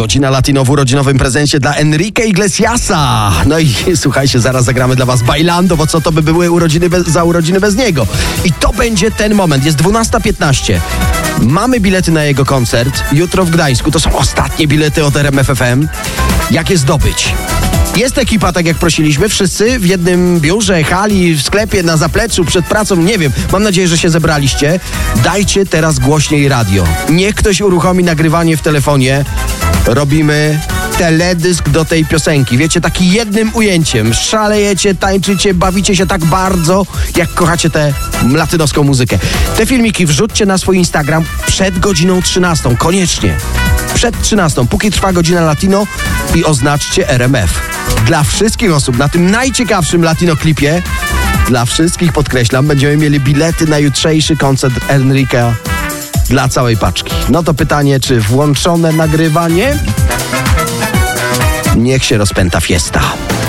Godzina Latino w urodzinowym prezencie dla Enrique Iglesiasa. No i słuchajcie, zaraz zagramy dla was Bailando, bo co to by były urodziny bez niego. I to będzie ten moment. Jest 12:15. Mamy bilety na jego koncert jutro w Gdańsku. To są ostatnie bilety od RMF FM. Jak je zdobyć? Jest ekipa, tak jak prosiliśmy, wszyscy w jednym biurze, hali, w sklepie, na zapleczu, przed pracą, nie wiem. Mam nadzieję, że się zebraliście. Dajcie teraz głośniej radio. Niech ktoś uruchomi nagrywanie w telefonie. Robimy teledysk do tej piosenki. Wiecie, taki jednym ujęciem. Szalejecie, tańczycie, bawicie się tak bardzo, jak kochacie tę latynoską muzykę. Te filmiki wrzućcie na swój Instagram przed godziną 13. Koniecznie. Przed 13. Póki trwa godzina Latino i oznaczcie RMF. Dla wszystkich osób na tym najciekawszym Latino klipie, dla wszystkich, podkreślam, będziemy mieli bilety na jutrzejszy koncert Enrique'a dla całej paczki. No to pytanie, czy włączone nagrywanie? Niech się rozpęta fiesta.